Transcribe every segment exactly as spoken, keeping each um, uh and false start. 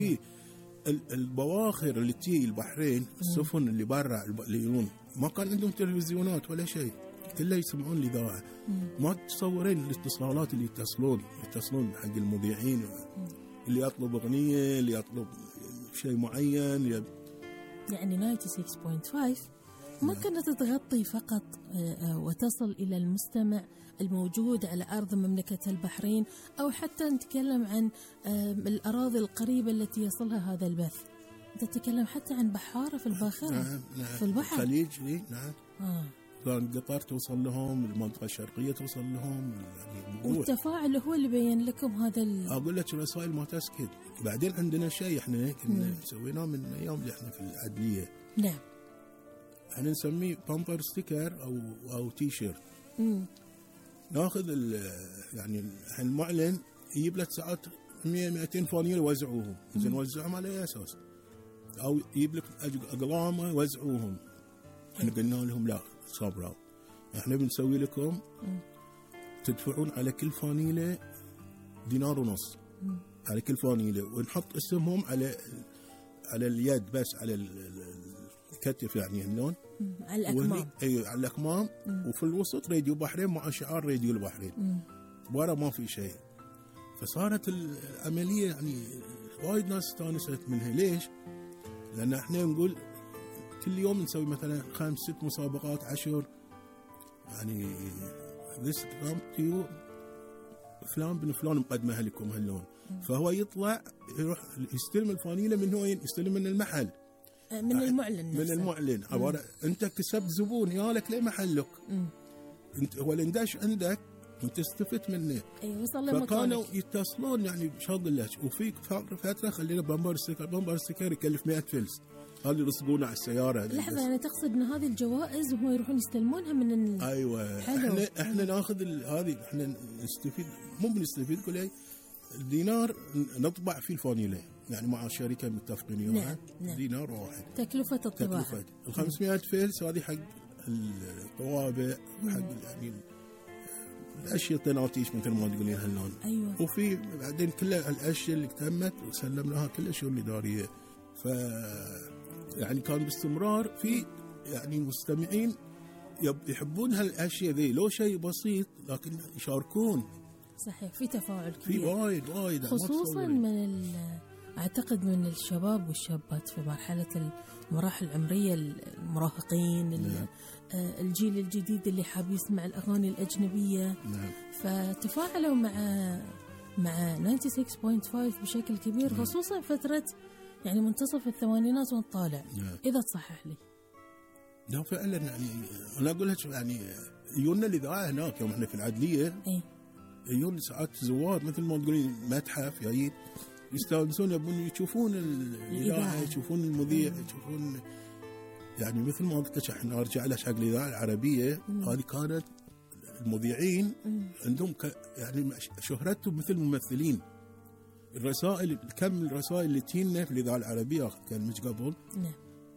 في البواخر اللي تجي البحرين، السفن اللي برا اللي ما كان عندهم تلفزيونات ولا شيء، كله يسمعون الإذاعة. ما تتصورين الاتصالات اللي يتصلون يتصلون حق المذيعين، اللي يطلب أغنية، اللي يطلب شيء معين. يعني تسعة وتسعين فاصلة خمسة ما كانت تغطي فقط وتصل إلى المستمع الموجود على أرض مملكة البحرين، أو حتى نتكلم عن الأراضي القريبة التي يصلها هذا البث. تتكلم حتى عن بحارة في الباخرة. نعم نعم. في البحر الخليج. نعم. آه. كان قطر توصل لهم، المنطقة الشرقية توصل لهم يعني. والتفاعل هو اللي بين لكم هذا ال... أقول لك الرسائل ما تسكت. بعدين عندنا شيء إحنا كنا سويناه من أيام اللي إحنا في العدلية. نعم. إحنا نسميه بامبر ستيكر أو أو تي شيرت. مم. ناخذ يعني المعلن يجيب لك ساعات مية مئتين فانيل يوزعوهم، زين نوزعهم على أي أساس؟ أو يجيب لك أقلام يوزعوهم. إحنا قلنا لهم لا صبروا، إحنا بنسوي لكم تدفعون على كل فانيلة دينار ونص على كل فانيلة، ونحط اسمهم على على اليد بس، على الكتف يعني اللون، على الأكمام. أي على الأكمام. وفي الوسط راديو بحرين مع شعار راديو البحرين، ورا ما في شيء. فصارت العملية يعني وايد ناس استانست منها. ليش؟ لأن احنا نقول كل يوم نسوي مثلا خمس ست مسابقات عشر، يعني this come to you فلان بن فلان مقدمها لكم هاللون. فهو يطلع يروح يستلم الفانيلة من وين؟ يستلم من المحل، من المعلن من نفسه. المعلن عبارة انت كسبت زبون يالك ليه محلك، انت هو اللي ندش عندك وانت استفدت منه. اي وصل. فكانوا يتصلون يعني بشغل لك. وفي فترة خلينا بامبر ستيكر، بامبر ستيكر يكلف مئة فلس، هذا يرسقونه على السيارة. لحظة، يعني تقصد ان هذه الجوائز وهم يروحون يستلمونها من ال... ايوه حلو. احنا احنا ناخذ هذه، احنا نستفيد، مو بنستفيد كل الدينار نطبع فيه الفانيلة، يعني مع شركة متفقين وياها. نعم. دينار واحد تكلفة الطباعة. تكلفة ال خمسمئة فلس هذه حق الطوابع وحق يعني الاشياء الطناطيش مثل ما تقولين هاللون. ايوه. وفي بعدين كل الاشياء اللي تمت وسلمناها كل شؤون الاداريه. ف يعني كان باستمرار في يعني مستمعين يحبون هالاشياء ذي، لو شيء بسيط لكن يشاركون. صحيح، في تفاعل كبير، في وايد وايد، خصوصا من اعتقد من الشباب والشابات في مرحله المراحل العمريه، المراهقين. نعم. الجيل الجديد اللي حاب يسمع الاغاني الاجنبيه. نعم. فتفاعلوا مع مع تسعة وتسعين فاصلة خمسة بشكل كبير. نعم. خصوصا فتره يعني منتصف الثمانينات وانت طالع. نعم. اذا تصحح لي. لا فعلا، يعني انا اقول لك يعني يونا الاذاعه هناك يوم احنا في العدليه. اي يجون ساعات زوار مثل ما تقولين متحف جايين يستانسون، يبون يشوفون الإذاعة، يشوفون المذيع، يشوفون يعني مثل ما قلت لك. احنا ارجع لك حق الإذاعة العربية، هذه كانت المذيعين مم. عندهم ك يعني شهرتهم مثل الممثلين. الرسائل، كم الرسائل اللي تجينا في الإذاعة العربية كان مش قبل. نعم.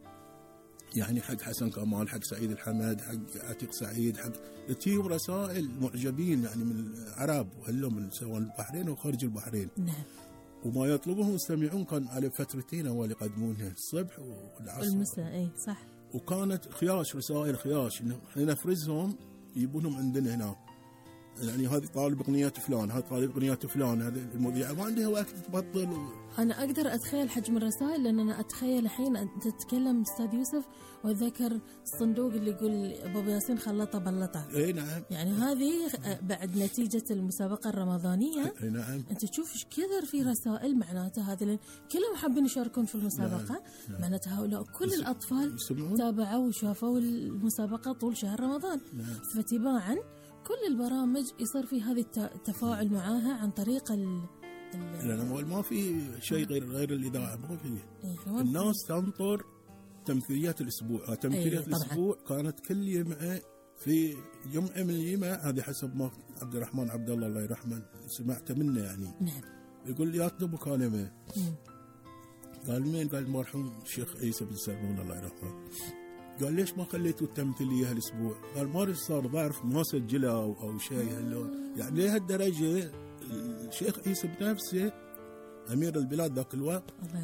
يعني حق حسن كمال، حق سعيد الحمد، حق عتيق سعيد، حق تجيهم رسائل معجبين يعني من العرب وهلهم من سواء البحرين او خارج البحرين. نعم. وما يطلبهم المستمعون كان على فترتين اول يقدمونها، الصبح والعصر والمساء. اي صح. وكانت خياش، رسائل خياش، انه احنا نفرزهم يجيبونهم عندنا هنا. يعني هذه طالب اغنيه فلان، هذا طالب اغنيه فلان، هذا المذيع ما عندها وقت تبطل. و... انا اقدر اتخيل حجم الرسائل، لان انا اتخيل الحين انت تتكلم استاذ يوسف وذكر الصندوق اللي يقول بابا ياسين خلطه بلطه. اي نعم. يعني هذه بعد نتيجه المسابقه الرمضانيه. اي نعم. انت تشوف ايش كثر في رسائل، معناته هذه كلهم حابين يشاركون في المسابقه. نعم. معناته هؤلاء كل بس الاطفال يسمعون. تابعوا وشافوا المسابقه طول شهر رمضان. نعم. فتباعا كل البرامج يصير في هذه التفاعل معاها عن طريق ال لأن ما في شيء غير غير الإذاعة، ما في. إيه الناس تنطر تمثيليات الأسبوع. تمثيليات إيه الأسبوع كانت كل يوم في جمعة من الجمعة، هذه حسب ما عبد الرحمن عبد الله الله يرحمه سمعت منه يعني. نعم. يقول لي يطلب مكالمة. قال مين؟ قال المرحوم الشيخ عيسى بن سلمان الله يرحمه. قال ليش ما خليتوا التمثيلية هالأسبوع؟ قال ما صار بعرف ما سجلها أو, أو شيء هاللون. يعني لهالدرجة الشيخ عيسى بنفسه امير البلاد ذاك الوقت الله